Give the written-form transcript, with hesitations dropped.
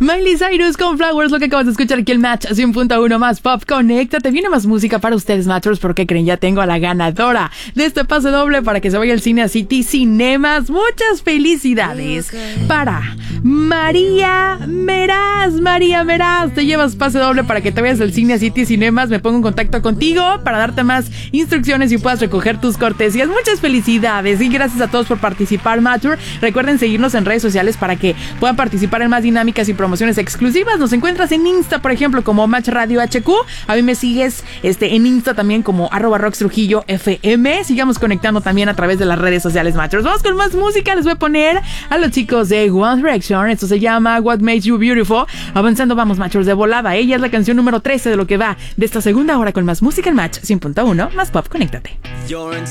Miley Cyrus con Flowers, lo que acabas de escuchar aquí el Match 100.1 más pop. Conéctate, viene más música para ustedes, Matchers, porque creen, ya tengo a la ganadora de este pase doble para que se vaya al cine a City Cinemas. Muchas felicidades para María Meraz. María Meraz, te llevas pase doble para que te vayas al cine a City Cinemas. Me pongo en contacto contigo para darte más instrucciones y puedas recoger tus cortesías. Muchas felicidades y gracias a todos por participar, Matcher. Recuerden seguirnos en redes sociales para que puedan participar en más dinámicas y promociones exclusivas. Nos encuentras en Insta, por ejemplo, como Match Radio HQ. A mí me sigues en Insta también como @RoxTrujilloFM. Sigamos conectando también a través de las redes sociales, Matchers. Vamos con más música. Les voy a poner a los chicos de One Direction. Esto se llama What Makes You Beautiful. Avanzando, vamos, Matchers, de volada. Ella es la canción número 13 de lo que va de esta segunda hora con más música en Match 100.1 más pop. Conéctate.